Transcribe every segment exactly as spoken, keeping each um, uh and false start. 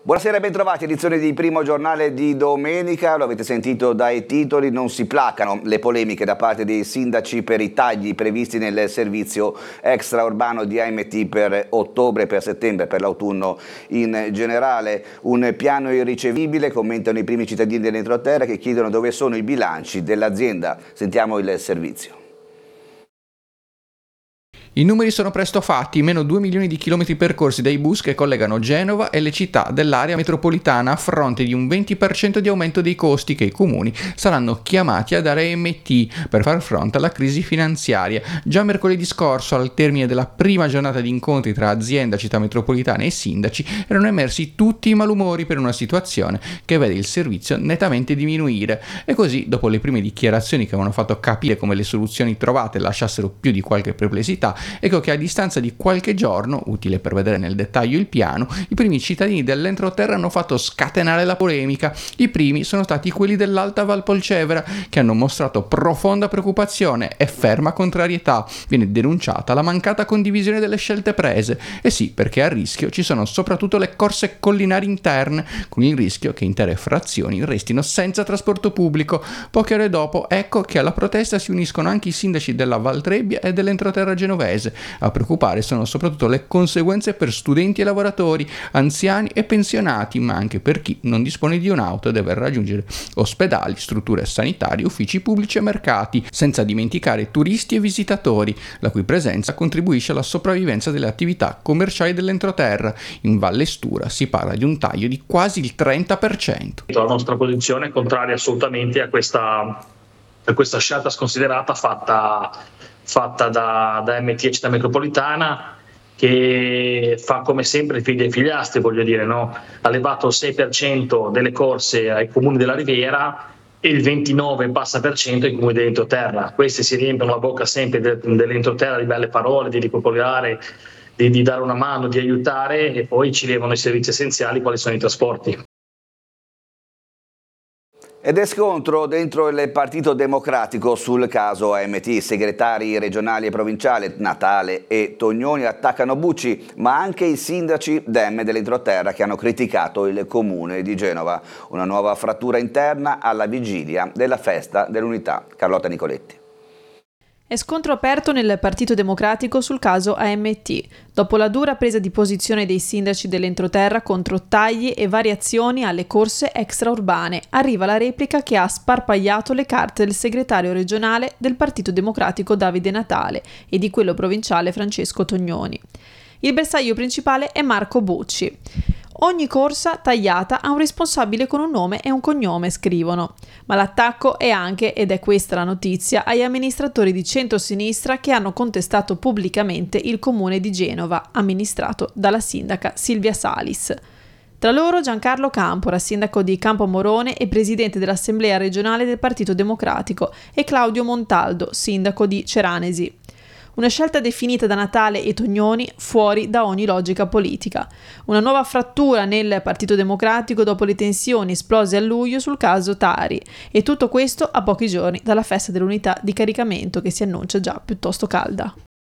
Buonasera e bentrovati, edizione di Primo Giornale di domenica. Lo avete sentito dai titoli, non si placano le polemiche da parte dei sindaci per i tagli previsti nel servizio extraurbano di A M T per ottobre, per settembre, per l'autunno in generale. Un piano irricevibile, commentano i primi cittadini dell'entroterra che chiedono dove sono i bilanci dell'azienda. Sentiamo il servizio. I numeri sono presto fatti, meno due milioni di chilometri percorsi dai bus che collegano Genova e le città dell'area metropolitana a fronte di un venti per cento di aumento dei costi che i comuni saranno chiamati a dare A M T per far fronte alla crisi finanziaria. Già mercoledì scorso, al termine della prima giornata di incontri tra azienda, città metropolitana e sindaci, erano emersi tutti i malumori per una situazione che vede il servizio nettamente diminuire. E così, dopo le prime dichiarazioni che avevano fatto capire come le soluzioni trovate lasciassero più di qualche perplessità, ecco che a distanza di qualche giorno, utile per vedere nel dettaglio il piano, i primi cittadini dell'entroterra hanno fatto scatenare la polemica. I primi sono stati quelli dell'Alta Valpolcevera, che hanno mostrato profonda preoccupazione e ferma contrarietà. Viene denunciata la mancata condivisione delle scelte prese. E sì, perché a rischio ci sono soprattutto le corse collinari interne, con il rischio che intere frazioni restino senza trasporto pubblico. Poche ore dopo, ecco che alla protesta si uniscono anche i sindaci della Valtrebbia e dell'entroterra genovese. A preoccupare sono soprattutto le conseguenze per studenti e lavoratori, anziani e pensionati, ma anche per chi non dispone di un'auto e deve raggiungere ospedali, strutture sanitarie, uffici pubblici e mercati, senza dimenticare turisti e visitatori, la cui presenza contribuisce alla sopravvivenza delle attività commerciali dell'entroterra. In Valle Stura si parla di un taglio di quasi il trenta per cento. La nostra posizione è contraria assolutamente a questa, a questa scelta sconsiderata fatta fatta da, da A M T e Città Metropolitana, che fa come sempre figli e figliastri, voglio dire, no? Ha levato il sei per cento delle corse ai comuni della Riviera e il ventinove passa per cento ai comuni dell'entroterra. Questi si riempiono la bocca sempre de, dell'entroterra di belle parole, di ripopolare, di, di dare una mano, di aiutare, e poi ci levano i servizi essenziali quali sono i trasporti. Ed è scontro dentro il Partito Democratico sul caso A M T. Segretari regionali e provinciali Natale e Tognoni attaccano Bucci, ma anche i sindaci Dem dell'entroterra che hanno criticato il comune di Genova. Una nuova frattura interna alla vigilia della festa dell'unità. Carlotta Nicoletti. È scontro aperto nel Partito Democratico sul caso A M T, dopo la dura presa di posizione dei sindaci dell'entroterra contro tagli e variazioni alle corse extraurbane. Arriva la replica che ha sparpagliato le carte del segretario regionale del Partito Democratico Davide Natale e di quello provinciale Francesco Tognoni. Il bersaglio principale è Marco Bucci. Ogni corsa tagliata ha un responsabile con un nome e un cognome, scrivono. Ma l'attacco è anche, ed è questa la notizia, agli amministratori di centrosinistra che hanno contestato pubblicamente il comune di Genova, amministrato dalla sindaca Silvia Salis. Tra loro Giancarlo Campora, sindaco di Campomorone e presidente dell'Assemblea regionale del Partito Democratico, e Claudio Montaldo, sindaco di Ceranesi. Una scelta definita da Natale e Tognoni fuori da ogni logica politica. Una nuova frattura nel Partito Democratico dopo le tensioni esplose a luglio sul caso Tari. E tutto questo a pochi giorni dalla festa dell'unità di caricamento che si annuncia già piuttosto calda.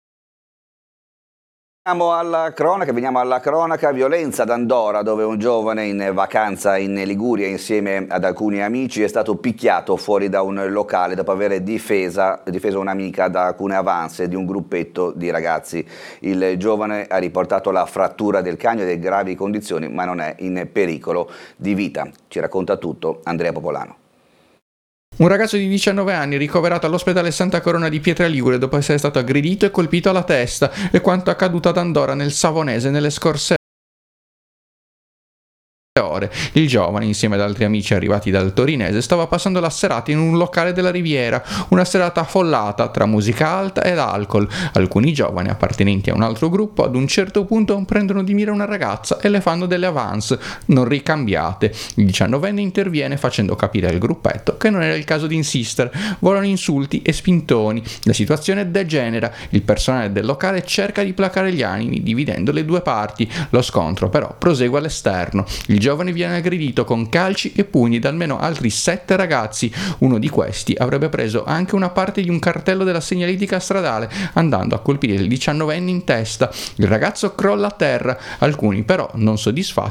Veniamo alla cronaca, veniamo alla cronaca, violenza ad Andora, dove un giovane in vacanza in Liguria insieme ad alcuni amici è stato picchiato fuori da un locale dopo aver difesa, difeso un'amica da alcune avance di un gruppetto di ragazzi. Il giovane ha riportato la frattura del cranio e delle gravi condizioni, ma non è in pericolo di vita. Ci racconta tutto Andrea Popolano. Un ragazzo di diciannove anni ricoverato all'ospedale Santa Corona di Pietraligure dopo essere stato aggredito e colpito alla testa, e quanto accaduto ad Andora nel Savonese nelle scorse ore. Il giovane, insieme ad altri amici arrivati dal torinese, stava passando la serata in un locale della Riviera, una serata affollata tra musica alta ed alcol. Alcuni giovani appartenenti a un altro gruppo ad un certo punto prendono di mira una ragazza e le fanno delle avance non ricambiate. Il diciannovenne interviene facendo capire al gruppetto che non era il caso di insistere. Volano insulti e spintoni. La situazione degenera. Il personale del locale cerca di placare gli animi dividendo le due parti. Lo scontro però prosegue all'esterno. Il giovane viene aggredito con calci e pugni da almeno altri sette ragazzi. Uno di questi avrebbe preso anche una parte di un cartello della segnaletica stradale, andando a colpire il diciannovenne in testa. Il ragazzo crolla a terra, alcuni però, non soddisfatti,